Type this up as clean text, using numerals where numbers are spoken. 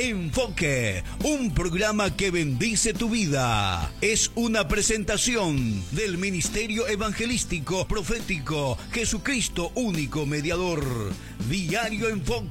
Enfoque, un programa que bendice tu vida. Es una presentación del Ministerio Evangelístico Profético Jesucristo, único mediador. Diario Enfoque.